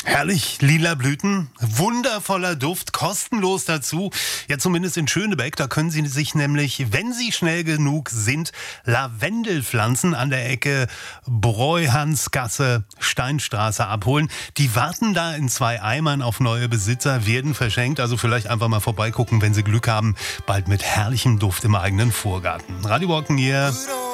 Herrlich, lila Blüten, wundervoller Duft, kostenlos dazu. Ja, zumindest in Schönebeck, da können Sie sich nämlich, wenn Sie schnell genug sind, Lavendelpflanzen an der Ecke Breuhansgasse, Steinstraße abholen. Die warten da in 2 Eimern auf neue Besitzer, werden verschenkt. Also vielleicht einfach mal vorbeigucken, wenn Sie Glück haben. Bald mit herrlichem Duft im eigenen Vorgarten. Radio Brocken hier.